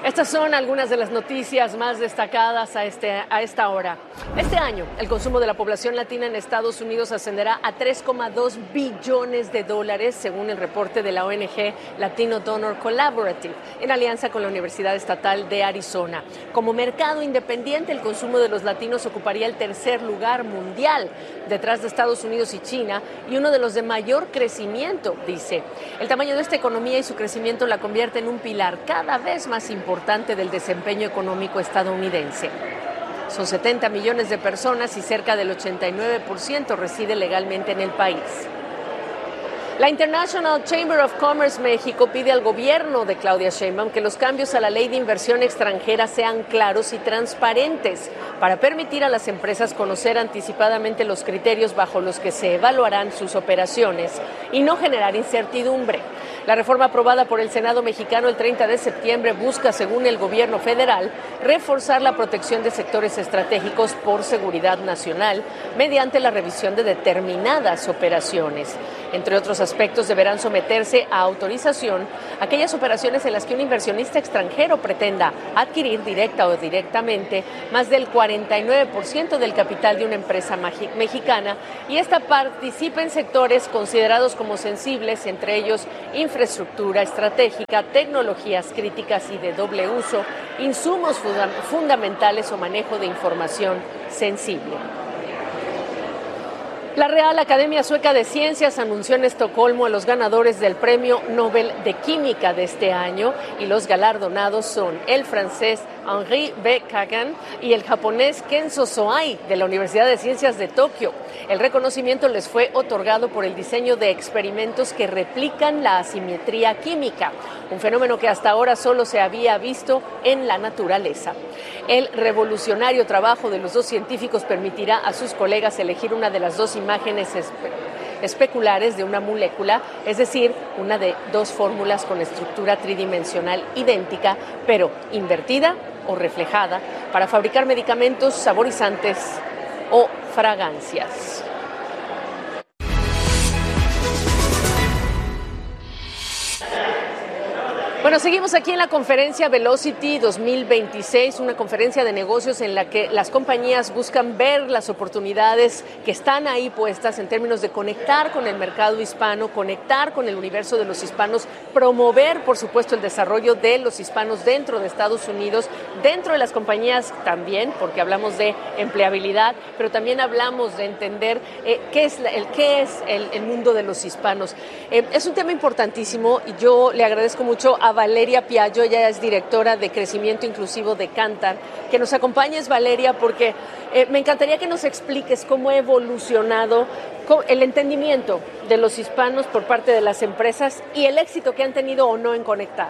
Estas son algunas de las noticias más destacadas a esta hora. Este año, el consumo de la población latina en Estados Unidos ascenderá a $3,2 billones, según el reporte de la ONG Latino Donor Collaborative, en alianza con la Universidad Estatal de Arizona. Como mercado independiente, el consumo de los latinos ocuparía el tercer lugar mundial, detrás de Estados Unidos y China, y uno de los de mayor crecimiento, dice. El tamaño de esta economía y su crecimiento la convierte en un pilar cada vez más importante del desempeño económico estadounidense. Son 70 millones de personas y cerca del 89% reside legalmente en el país. La International Chamber of Commerce México pide al gobierno de Claudia Sheinbaum que los cambios a la ley de inversión extranjera sean claros y transparentes para permitir a las empresas conocer anticipadamente los criterios bajo los que se evaluarán sus operaciones y no generar incertidumbre. La reforma aprobada por el Senado mexicano el 30 de septiembre busca, según el gobierno federal, reforzar la protección de sectores estratégicos por seguridad nacional mediante la revisión de determinadas operaciones. Entre otros aspectos, deberán someterse a autorización aquellas operaciones en las que un inversionista extranjero pretenda adquirir directa o directamente más del 49% del capital de una empresa mexicana y esta participe en sectores considerados como sensibles, entre ellos infraestructura estratégica, tecnologías críticas y de doble uso, insumos fundamentales o manejo de información sensible. La Real Academia Sueca de Ciencias anunció en Estocolmo a los ganadores del Premio Nobel de Química de este año y los galardonados son el francés Henri B. Kagan y el japonés Kenzo Soai de la Universidad de Ciencias de Tokio. El reconocimiento les fue otorgado por el diseño de experimentos que replican la asimetría química, un fenómeno que hasta ahora solo se había visto en la naturaleza. El revolucionario trabajo de los dos científicos permitirá a sus colegas elegir una de las dos imágenes especulares de una molécula, es decir, una de dos fórmulas con estructura tridimensional idéntica, pero invertida o reflejada, para fabricar medicamentos, saborizantes o fragancias. Bueno, seguimos aquí en la conferencia Velocity 2026, una conferencia de negocios en la que las compañías buscan ver las oportunidades que están ahí puestas en términos de conectar con el mercado hispano, conectar con el universo de los hispanos, promover, por supuesto, el desarrollo de los hispanos dentro de Estados Unidos, dentro de las compañías también, porque hablamos de empleabilidad, pero también hablamos de entender qué es el mundo de los hispanos. Es un tema importantísimo y yo le agradezco mucho a Valeria Piaggio, ella es directora de Crecimiento Inclusivo de Kantar. Que nos acompañes, Valeria, porque me encantaría que nos expliques cómo ha evolucionado el entendimiento de los hispanos por parte de las empresas y el éxito que han tenido o no en conectar.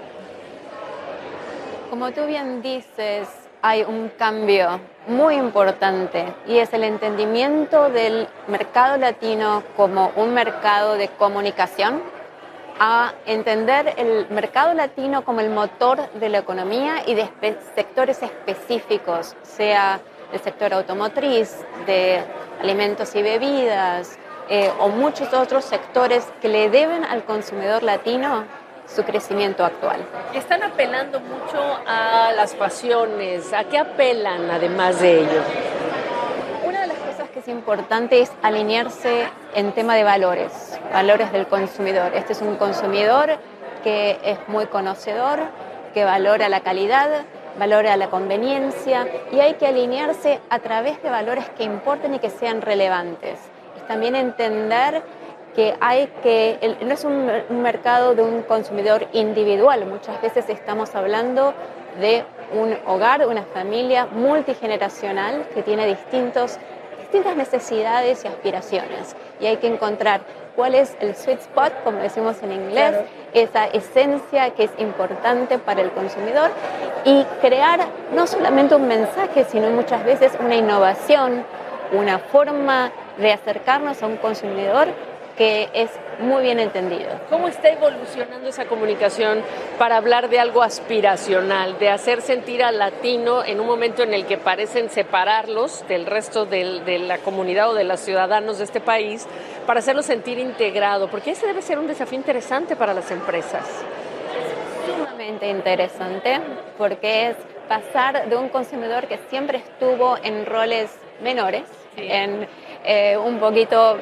Como tú bien dices, hay un cambio muy importante y es el entendimiento del mercado latino como un mercado de comunicación, a entender el mercado latino como el motor de la economía y de sectores específicos, sea el sector automotriz, de alimentos y bebidas, o muchos otros sectores que le deben al consumidor latino su crecimiento actual. Están apelando mucho a las pasiones. ¿A qué apelan además de ello? Una de las cosas que es importante es alinearse en tema de valores del consumidor. Este es un consumidor que es muy conocedor, que valora la calidad, valora la conveniencia y hay que alinearse a través de valores que importen y que sean relevantes. Es también entender que no es un mercado de un consumidor individual. Muchas veces estamos hablando de un hogar, una familia multigeneracional que tiene distintas necesidades y aspiraciones. Y hay que encontrar cuál es el sweet spot, como decimos en inglés, claro, esa esencia que es importante para el consumidor y crear no solamente un mensaje, sino muchas veces una innovación, una forma de acercarnos a un consumidor que es muy bien entendido. ¿Cómo está evolucionando esa comunicación para hablar de algo aspiracional, de hacer sentir al latino en un momento en el que parecen separarlos del resto de la comunidad o de los ciudadanos de este país, para hacerlo sentir integrado? Porque ese debe ser un desafío interesante para las empresas. Sumamente interesante porque es pasar de un consumidor que siempre estuvo en roles menores, sí, un poquito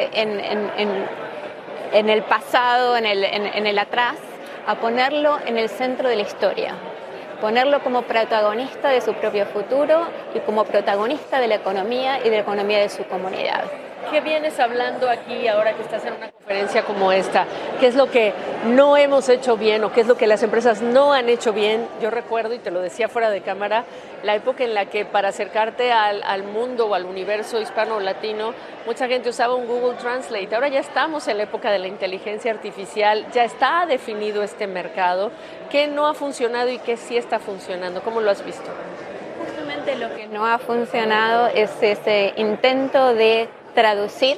en el pasado, en el atrás, a ponerlo en el centro de la historia, ponerlo como protagonista de su propio futuro y como protagonista de la economía y de la economía de su comunidad. ¿Qué vienes hablando aquí ahora que estás en una conferencia como esta? ¿Qué es lo que no hemos hecho bien o qué es lo que las empresas no han hecho bien? Yo recuerdo, y te lo decía fuera de cámara, la época en la que para acercarte al mundo o al universo hispano o latino, mucha gente usaba un Google Translate. Ahora ya estamos en la época de la inteligencia artificial, ya está definido este mercado. ¿Qué no ha funcionado y qué sí está funcionando? ¿Cómo lo has visto? Justamente lo que no ha funcionado es ese intento de traducir,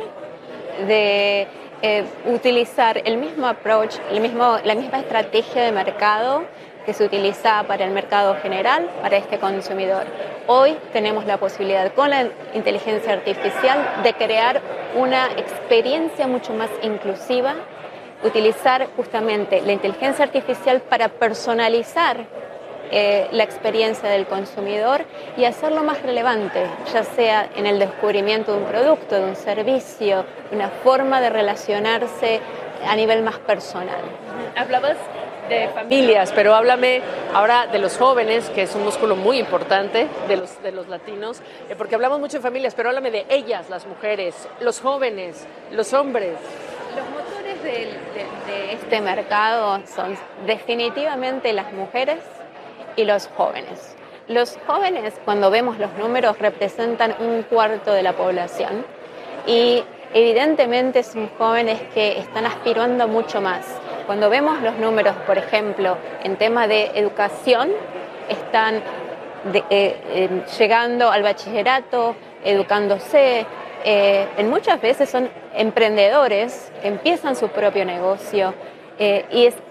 de utilizar el mismo approach, la misma estrategia de mercado que se utiliza para el mercado general, para este consumidor. Hoy tenemos la posibilidad con la inteligencia artificial de crear una experiencia mucho más inclusiva, utilizar justamente la inteligencia artificial para personalizar la experiencia del consumidor y hacerlo más relevante, ya sea en el descubrimiento de un producto, de un servicio, una forma de relacionarse a nivel más personal. Hablabas de familias, pero háblame ahora de los jóvenes, que es un músculo muy importante de los latinos, porque hablamos mucho de familias, pero háblame de ellas, las mujeres, los jóvenes, los hombres. Los motores de este mercado son definitivamente las mujeres y los jóvenes. Los jóvenes, cuando vemos los números, representan 1/4 de la población y evidentemente son jóvenes que están aspirando mucho más. Cuando vemos los números, por ejemplo, en tema de educación, están llegando al bachillerato, educándose, en muchas veces son emprendedores, empiezan su propio negocio y es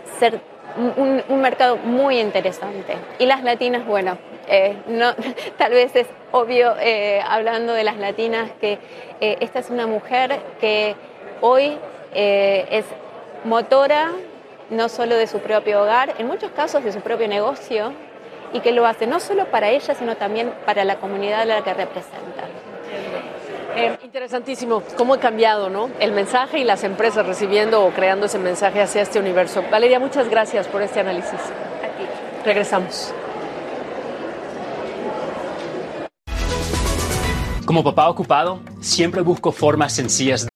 un mercado muy interesante. Y las latinas, bueno, no, tal vez es obvio hablando de las latinas que esta es una mujer que hoy es motora no solo de su propio hogar, en muchos casos de su propio negocio, y que lo hace no solo para ella, sino también para la comunidad a la que representa. Interesantísimo cómo ha cambiado, ¿no?, el mensaje y las empresas recibiendo o creando ese mensaje hacia este universo. Valeria, muchas gracias por este análisis. A ti. Regresamos. Como papá ocupado, siempre busco formas sencillas